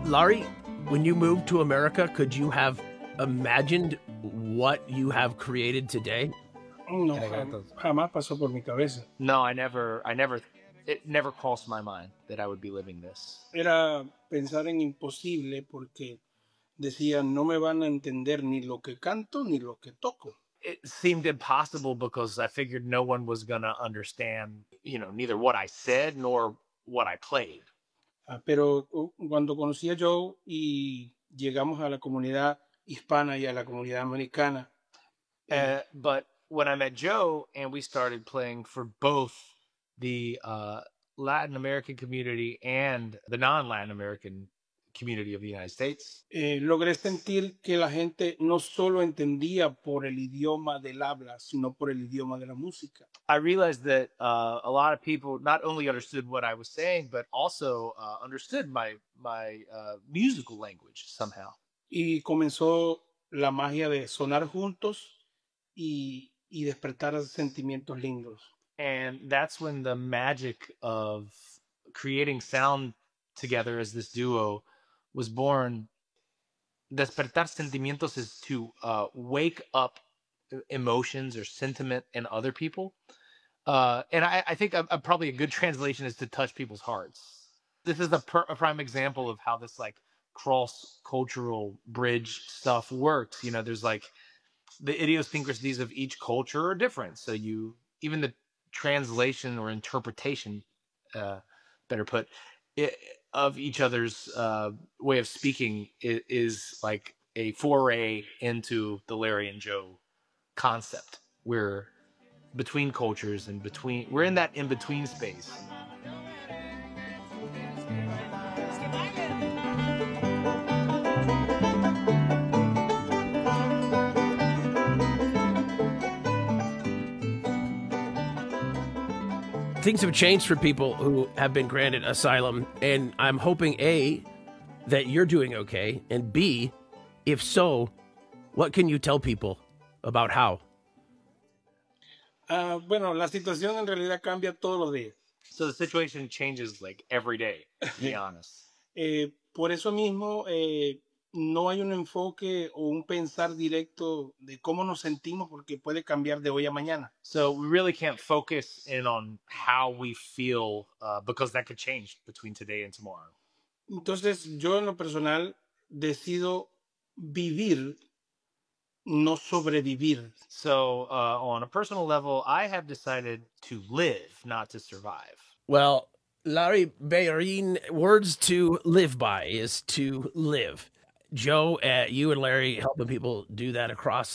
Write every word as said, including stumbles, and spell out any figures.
Larry, when you moved to America, could you have imagined what you have created today? No, jam- jamás pasó por mi cabeza. No, I never, I never, it never crossed my mind that I would be living this. Era pensar en imposible porque decía, no me van a entender ni lo que canto ni lo que toco. It seemed impossible because I figured no one was going to understand, you know, neither what I said nor what I played. Ah, pero uh, cuando conocí a Joe y llegamos a la comunidad hispana y a la comunidad americana, Uh, but when I met Joe and we started playing for both the uh, Latin American community and the non-Latin American community of the United States, eh, logré sentir que la gente no solo entendía por el idioma del habla, sino por el idioma de la música. I realized that uh, a lot of people not only understood what I was saying, but also uh, understood my my uh, musical language somehow. Y comenzó la magia de sonar juntos y, y despertar sentimientos lindos. And that's when the magic of creating sound together as this duo was born. Despertar sentimientos is to uh, wake up emotions or sentiment in other people. Uh, and I, I think a, a, probably a good translation is to touch people's hearts. This is a, per, a prime example of how this like cross cultural bridge stuff works. You know, there's like the idiosyncrasies of each culture are different. So you, even the translation or interpretation, uh, better put, it, of each other's uh, way of speaking is, is like a foray into the Larry and Joe concept. We're between cultures and between, we're in that in-between space. Things have changed for people who have been granted asylum, and I'm hoping, A, that you're doing okay, and B, if so, what can you tell people about how? Uh, bueno, la situación en realidad cambia todos los días. So the situation changes like every day, to be honest. Eh, por eso mismo, eh, no hay un enfoque o un pensar directo de cómo nos sentimos porque puede cambiar de hoy a mañana. So we really can't focus in on how we feel uh, because that could change between today and tomorrow. Entonces, yo en lo personal decido vivir, no sobrevivir. So uh, on a personal level, I have decided to live, not to survive. Well, Larry Bellarine, words to live by is to live. Joe, uh, you and Larry helping people do that across